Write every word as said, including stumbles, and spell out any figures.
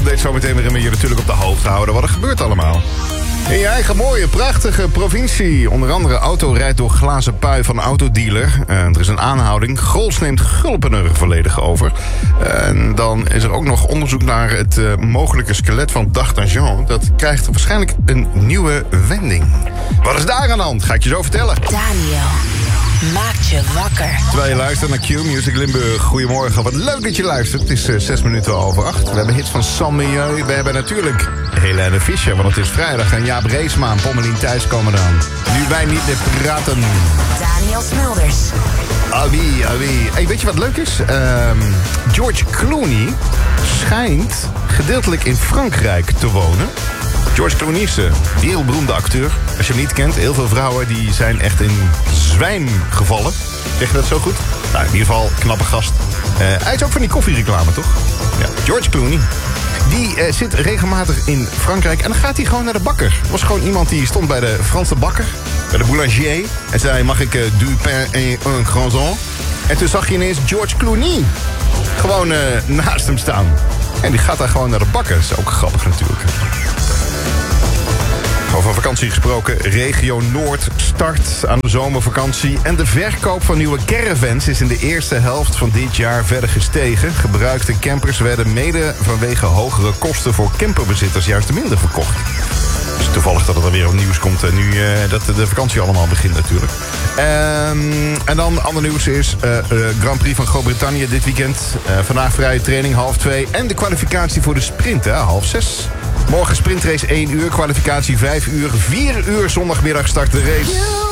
update zometeen weer en je natuurlijk op de hoogte houden wat er gebeurt allemaal. In je eigen mooie, prachtige provincie. Onder andere auto rijdt door glazen pui van een autodealer. Uh, er is een aanhouding. Grols neemt Gulpen er volledig over. Uh, en dan is er ook nog onderzoek naar het uh, mogelijke skelet van D'Artagnan. Dat krijgt waarschijnlijk een nieuwe wending. Wat is daar aan de hand? Ga ik je zo vertellen. Daniel maakt je wakker. Terwijl je luistert naar Q-Music Limburg. Goedemorgen, wat leuk dat je luistert. Het is uh, zes minuten over acht. We hebben hits van San Milieu. We hebben natuurlijk Helene Fischer, want het is vrijdag. En Jaap Reesma en Pommelien Thijs komen eraan. Nu wij niet meer praten. Daniel Smulders. Alwie, alwie. Hey, weet je wat leuk is? Uh, George Clooney schijnt gedeeltelijk in Frankrijk te wonen. George Clooney is een wereldberoemde acteur. Als je hem niet kent, heel veel vrouwen die zijn echt in zwijm gevallen. Zeg je dat zo goed? Nou, in ieder geval, knappe gast. Uh, hij is ook van die koffiereclame, toch? Ja, George Clooney. Die uh, zit regelmatig in Frankrijk en dan gaat hij gewoon naar de bakker. Er was gewoon iemand die stond bij de Franse bakker, bij de boulanger. En zei, mag ik uh, du pain et un croissant? En toen zag je ineens George Clooney gewoon uh, naast hem staan. En die gaat daar gewoon naar de bakker. Dat is ook grappig natuurlijk. Over vakantie gesproken, regio Noord start aan de zomervakantie. En de verkoop van nieuwe caravans is in de eerste helft van dit jaar verder gestegen. Gebruikte campers werden mede vanwege hogere kosten voor camperbezitters juist minder verkocht. Dus toevallig dat het er weer op nieuws komt en nu uh, dat de vakantie allemaal begint natuurlijk. Um, en dan ander nieuws is uh, uh, Grand Prix van Groot-Brittannië dit weekend. Uh, vandaag vrije training half twee en de kwalificatie voor de sprint, hè, half zes. Morgen sprintrace één uur, kwalificatie vijf uur. vier uur zondagmiddag start de race.